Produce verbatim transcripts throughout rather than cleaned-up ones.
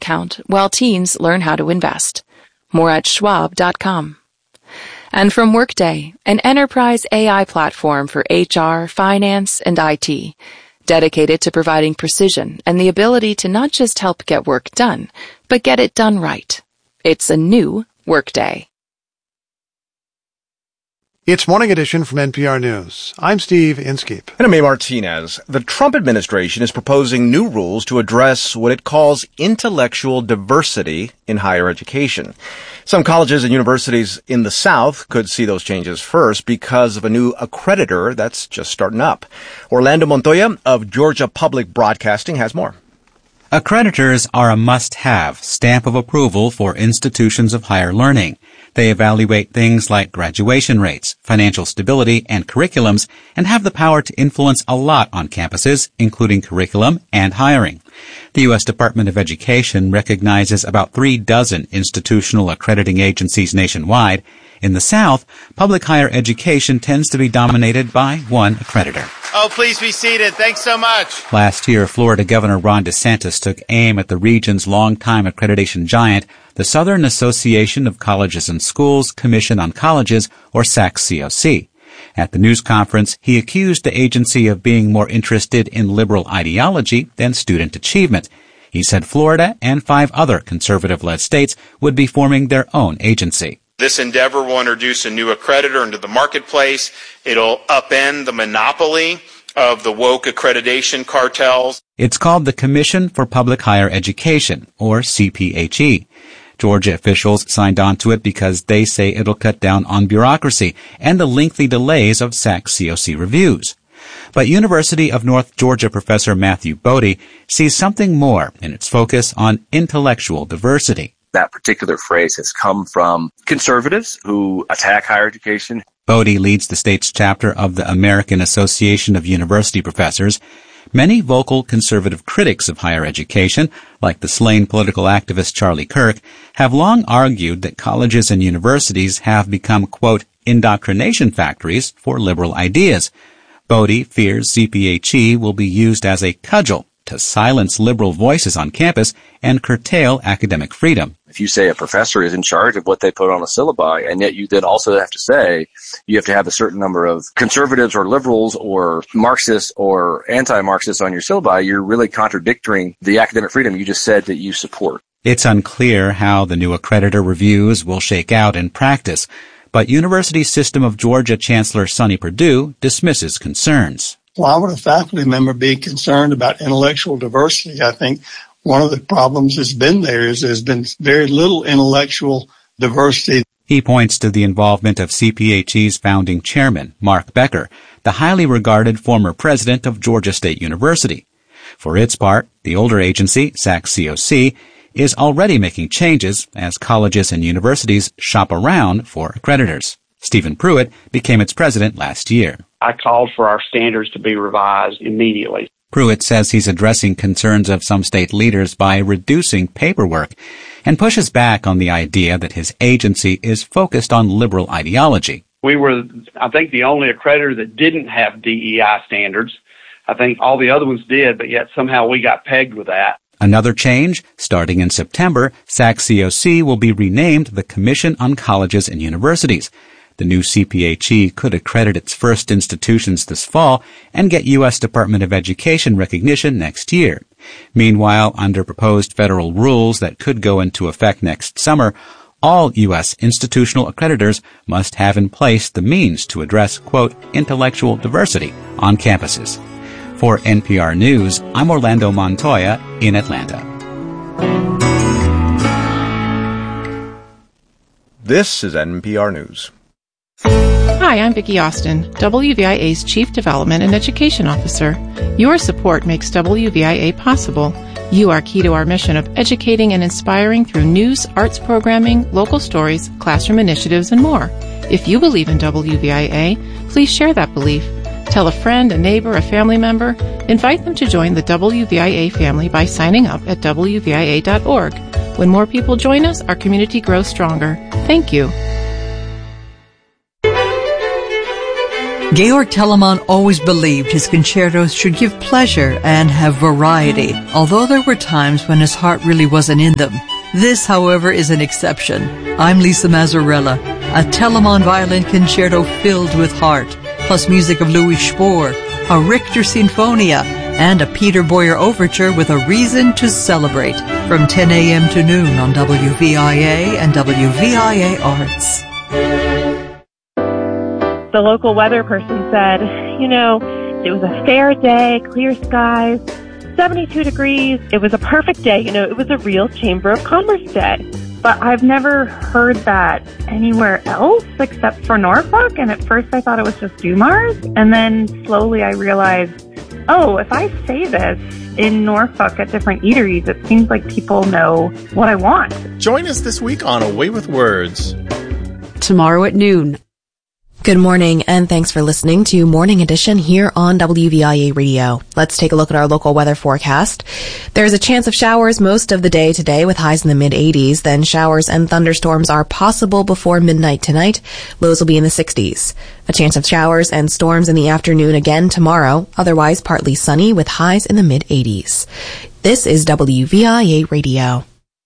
account while teens learn how to invest. More at schwab dot com. And from Workday, an enterprise A I platform for H R, finance, and I T, dedicated to providing precision and the ability to not just help get work done, but get it done right. It's a new Workday. It's Morning Edition from N P R News. I'm Steve Inskeep. And I'm May Martinez. The Trump administration is proposing new rules to address what it calls intellectual diversity in higher education. Some colleges and universities in the South could see those changes first because of a new accreditor that's just starting up. Orlando Montoya of Georgia Public Broadcasting has more. Accreditors are a must-have stamp of approval for institutions of higher learning. They evaluate things like graduation rates, financial stability, and curriculums, and have the power to influence a lot on campuses, including curriculum and hiring. The U S Department of Education recognizes about three dozen institutional accrediting agencies nationwide. In the South, public higher education tends to be dominated by one accreditor. Oh, please be seated. Thanks so much. Last year, Florida Governor Ron DeSantis took aim at the region's longtime accreditation giant, the Southern Association of Colleges and Schools Commission on Colleges, or S A C C O C. At the news conference, he accused the agency of being more interested in liberal ideology than student achievement. He said Florida and five other conservative-led states would be forming their own agency. This endeavor will introduce a new accreditor into the marketplace. It'll upend the monopoly of the woke accreditation cartels. It's called the Commission for Public Higher Education, or C P H E. Georgia officials signed on to it because they say it'll cut down on bureaucracy and the lengthy delays of S A C C O C reviews. But University of North Georgia professor Matthew Bodie sees something more in its focus on intellectual diversity. That particular phrase has come from conservatives who attack higher education. Bodie leads the state's chapter of the American Association of University Professors. Many vocal conservative critics of higher education, like the slain political activist Charlie Kirk, have long argued that colleges and universities have become, quote, indoctrination factories for liberal ideas. Bodie fears C P H E will be used as a cudgel to silence liberal voices on campus and curtail academic freedom. If you say a professor is in charge of what they put on a syllabi, and yet you then also have to say you have to have a certain number of conservatives or liberals or Marxists or anti-Marxists on your syllabi, you're really contradicting the academic freedom you just said that you support. It's unclear how the new accreditor reviews will shake out in practice, but University System of Georgia Chancellor Sonny Perdue dismisses concerns. Why would a faculty member be concerned about intellectual diversity? I think one of the problems that's been there is there's been very little intellectual diversity. He points to the involvement of C P H E's founding chairman, Mark Becker, the highly regarded former president of Georgia State University. For its part, the older agency, S A C C O C, is already making changes as colleges and universities shop around for accreditors. Stephen Pruitt became its president last year. I called for our standards to be revised immediately. Pruitt says he's addressing concerns of some state leaders by reducing paperwork and pushes back on the idea that his agency is focused on liberal ideology. We were, I think, the only accreditor that didn't have D E I standards. I think all the other ones did, but yet somehow we got pegged with that. Another change, starting in September, S A C C O C will be renamed the Commission on Colleges and Universities. The new C P H E could accredit its first institutions this fall and get U S Department of Education recognition next year. Meanwhile, under proposed federal rules that could go into effect next summer, all U S institutional accreditors must have in place the means to address, quote, intellectual diversity on campuses. For N P R News, I'm Orlando Montoya in Atlanta. This is N P R News. Hi, I'm Vicki Austin, W V I A's Chief Development and Education Officer. Your support makes W V I A possible. You are key to our mission of educating and inspiring through news, arts programming, local stories, classroom initiatives, and more. If you believe in W V I A, please share that belief. Tell a friend, a neighbor, a family member. Invite them to join the W V I A family by signing up at W V I A dot org. When more people join us, our community grows stronger. Thank you. Georg Telemann always believed his concertos should give pleasure and have variety, although there were times when his heart really wasn't in them. This, however, is an exception. I'm Lisa Mazzarella. A Telemann violin concerto filled with heart, plus music of Louis Spohr, a Richter Sinfonia, and a Peter Boyer overture with a reason to celebrate. From ten a.m. to noon on W V I A and W V I A Arts. The local weather person said, you know, it was a fair day, clear skies, seventy-two degrees. It was a perfect day. You know, it was a real Chamber of Commerce day. But I've never heard that anywhere else except for Norfolk. And at first I thought it was just Dumars. And then slowly I realized, oh, if I say this in Norfolk at different eateries, it seems like people know what I want. Join us this week on Away with Words. Tomorrow at noon. Good morning, and thanks for listening to Morning Edition here on W V I A Radio. Let's take a look at our local weather forecast. There's a chance of showers most of the day today with highs in the mid eighties. Then showers and thunderstorms are possible before midnight tonight. Lows will be in the sixties. A chance of showers and storms in the afternoon again tomorrow. Otherwise partly sunny with highs in the mid eighties. This is W V I A Radio.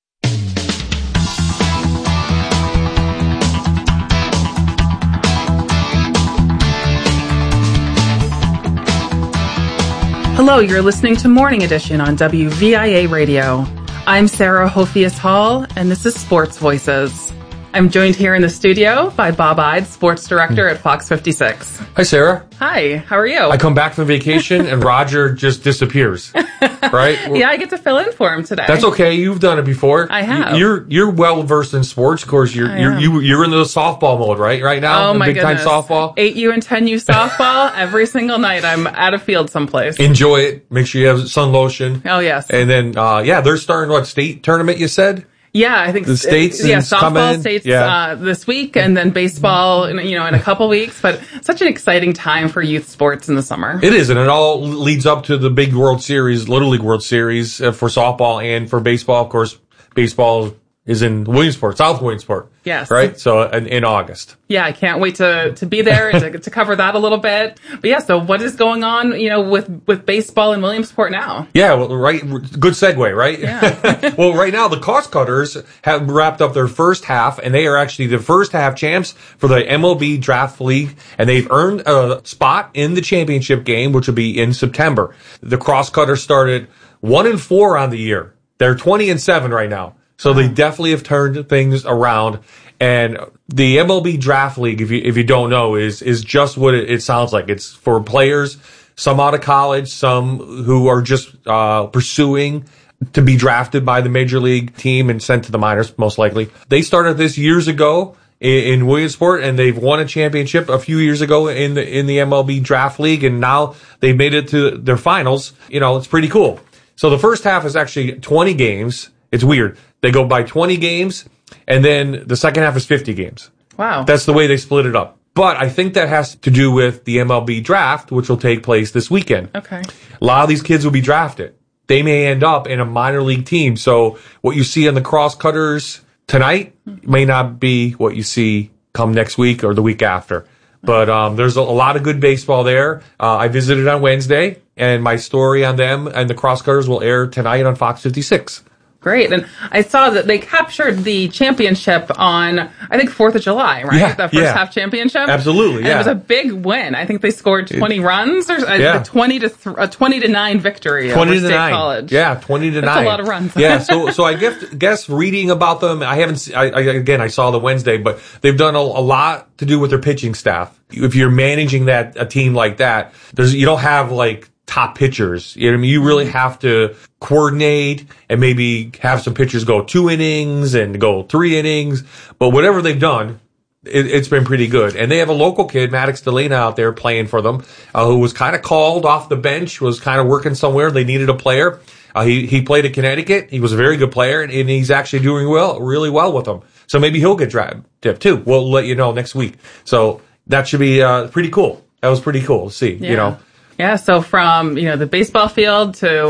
Hello, you're listening to Morning Edition on W V I A Radio. I'm Sarah Hofius Hall, and this is Sports Voices. I'm joined here in the studio by Bob Ide, Sports Director at Fox fifty-six. Hi, Sarah. Hi, how are you? I come back from vacation, and Roger just disappears, right? Yeah, I get to fill in for him today. That's okay. You've done it before. I have. You're you're well versed in sports. Of course, you're you're you, you're in the softball mode, right? Right now, oh my big goodness. time softball. eight U and ten U softball every single night. I'm at a field someplace. Enjoy it. Make sure you have sun lotion. Oh yes. And then uh yeah, they're starting what state tournament? You said. Yeah, I think the states. Yeah, softball states yeah. uh, this week, and then baseball, you know, in a couple weeks. But such an exciting time for youth sports in the summer. It is, and it all leads up to the big World Series, Little League World Series uh, for softball and for baseball. Of course, baseball is in Williamsport, South Williamsport. Yes. Right? So in, in August. Yeah, I can't wait to, to be there to, to cover that a little bit. But yeah, so what is going on, you know, with, with baseball in Williamsport now? Yeah, well, right. Good segue, right? Yeah. Well, right now the Cost Cutters have wrapped up their first half, and they are actually the first half champs for the M L B Draft League, and they've earned a spot in the championship game, which will be in September. The Cost Cutters started one and four on the year. They're twenty and seven right now. So they definitely have turned things around. And the M L B Draft League, if you if you don't know, is is just what it, it sounds like. It's for players, some out of college, some who are just uh pursuing to be drafted by the major league team and sent to the minors, most likely. They started this years ago in, in Williamsport, and they've won a championship a few years ago in the in the M L B Draft League, and now they've made it to their finals. You know, it's pretty cool. So the first half is actually twenty games. It's weird. They go by twenty games, and then the second half is fifty games. Wow. That's the way they split it up. But I think that has to do with the M L B draft, which will take place this weekend. Okay. A lot of these kids will be drafted. They may end up in a minor league team. So what you see on the Cross Cutters tonight may not be what you see come next week or the week after. But um there's a, a lot of good baseball there. Uh, I visited on Wednesday, and my story on them and the Cross Cutters will air tonight on Fox fifty-six. Great. And I saw that they captured the championship on, I think, fourth of July, right? Yeah, the first yeah. half championship. Absolutely, yeah. And it was a big win. I think they scored twenty it, runs, or yeah. a twenty to th- a twenty to nine victory twenty over to State nine. College. Yeah, twenty to That's nine. a lot of runs. Yeah. So, so I guess, guess reading about them, I haven't. Se- I, I again, I saw the Wednesday, but they've done a, a lot to do with their pitching staff. If you're managing that a team like that, there's you don't have like top pitchers. You know what I mean? You really have to coordinate and maybe have some pitchers go two innings and go three innings. But whatever they've done, it, it's been pretty good. And they have a local kid, Maddox Delana, out there playing for them, uh, who was kind of called off the bench, was kind of working somewhere. They needed a player. Uh, he, he played at Connecticut. He was a very good player, and, and he's actually doing well, really well with them. So maybe he'll get drafted too. We'll let you know next week. So that should be uh, pretty cool. That was pretty cool to see, yeah. you know. Yeah, so from, you know, the baseball field to,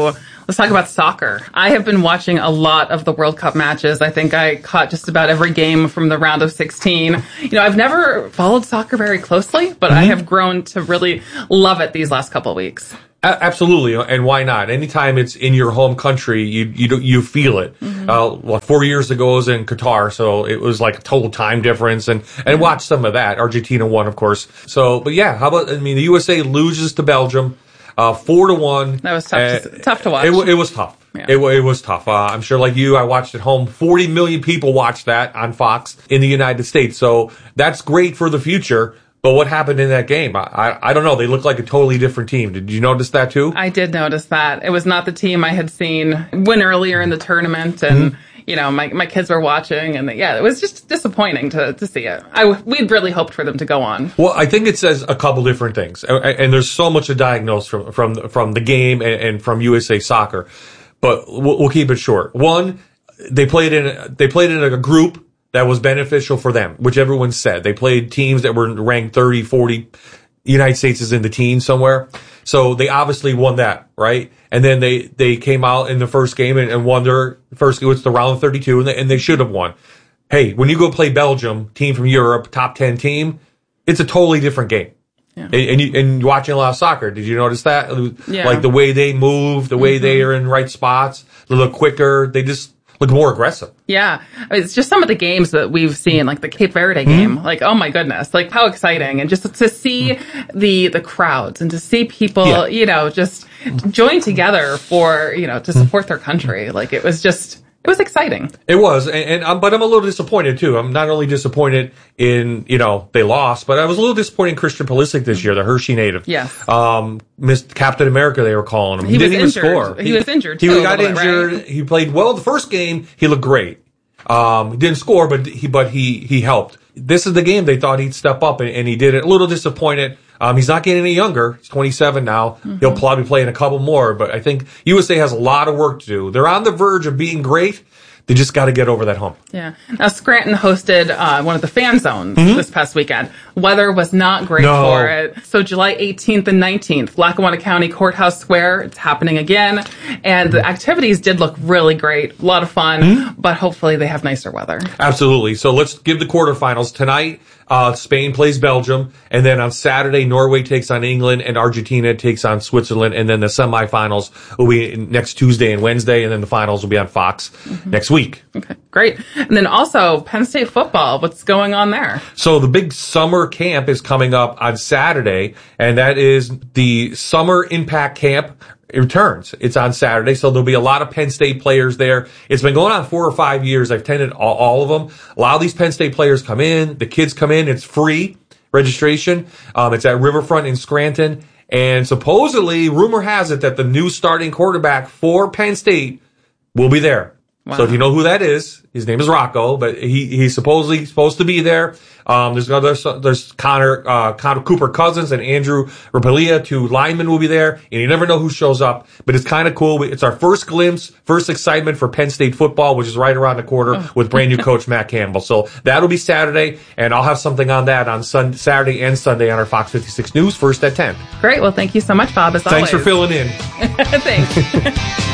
Let's talk about soccer. I have been watching a lot of the World Cup matches. I think I caught just about every game from the round of sixteen. You know, I've never followed soccer very closely, but mm-hmm. I have grown to really love it these last couple of weeks. A- absolutely, and why not? Anytime it's in your home country, you you you feel it. Mm-hmm. Uh, well, four years ago I was in Qatar, so it was like a total time difference, and and mm-hmm. watched some of that. Argentina won, of course. So, but yeah, how about? I mean, the U S A loses to Belgium, uh, four to one. That was tough. Uh, to, tough to watch. It, it was tough. Yeah. It, it was tough. Uh, I'm sure, like you, I watched at home. forty million people watched that on Fox in the United States. So that's great for the future. But what happened in that game? I, I I don't know. They look like a totally different team. Did you notice that too? I did notice that. It was not the team I had seen win earlier in the tournament, and mm-hmm. you know, my my kids were watching, and yeah, it was just disappointing to to see it. I we'd really hoped for them to go on. Well, I think it says a couple different things, and, and there's so much to diagnose from from from the game and, and from U S A Soccer. But we'll, we'll keep it short. One, they played in they played in a group that was beneficial for them, which everyone said. They played teams that were ranked thirty, forty. United States is in the teens somewhere. So they obviously won that, right? And then they, they came out in the first game and, and won their first, it's the round of thirty-two, and they, and they should have won. Hey, when you go play Belgium, team from Europe, top ten team, it's a totally different game. Yeah. And, and, you, and watching a lot of soccer, did you notice that? Yeah. Like the way they move, the way mm-hmm. they are in right spots, a little quicker, they just look more aggressive. Yeah. I mean, it's just some of the games that we've seen, like the Cape Verde game. Mm-hmm. Like, oh my goodness. Like, how exciting. And just to see mm-hmm. the, the crowds and to see people, yeah. you know, just join together for, you know, to support their country. Like, it was just, it was exciting. It was. And, and um, but I'm a little disappointed too. I'm not only disappointed in, you know, they lost, but I was a little disappointed in Christian Pulisic this year, the Hershey native. Yes. Um, missed Captain America, they were calling him. He, he was didn't injured. even score. He, he was injured too. He got injured. Right? He played well the first game. He looked great. Um, he didn't score, but he, but he, he helped. This is the game they thought he'd step up, and, and he did it. A little disappointed. Um, he's not getting any younger. He's twenty-seven now. Mm-hmm. He'll probably play in a couple more, but I think U S A has a lot of work to do. They're on the verge of being great. They just got to get over that hump. Yeah. Now, Scranton hosted uh, one of the fan zones mm-hmm. this past weekend. Weather was not great no. for it. So July eighteenth and nineteenth, Lackawanna County Courthouse Square, it's happening again. And the activities did look really great. A lot of fun, mm-hmm. but hopefully they have nicer weather. Absolutely. So let's give the quarterfinals. Tonight, uh, Spain plays Belgium. And then on Saturday, Norway takes on England and Argentina takes on Switzerland. And then the semifinals will be next Tuesday and Wednesday. And then the finals will be on Fox mm-hmm. next week. Okay, great. And then also Penn State football. What's going on there? So the big summer camp is coming up on Saturday, and that is the Summer Impact Camp. It returns. It's on Saturday, so there'll be a lot of Penn State players there. It's been going on four or five years. I've attended all, all of them. A lot of these Penn State players come in. The kids come in. It's free registration. Um, it's at Riverfront in Scranton. And supposedly, rumor has it that the new starting quarterback for Penn State will be there. Wow. So if you know who that is, his name is Rocco, but he, he's supposedly supposed to be there. Um, there's other, there's Connor, uh, Connor Cooper Cousins and Andrew Rapelia, two linemen will be there, and you never know who shows up, but it's kind of cool. It's our first glimpse, first excitement for Penn State football, which is right around the corner oh. with brand new coach Matt Campbell. So that'll be Saturday, and I'll have something on that on Sun- Saturday and Sunday on our Fox fifty-six News, first at ten. Great. Well, thank you so much, Bob, as Thanks always. for filling in. Thanks.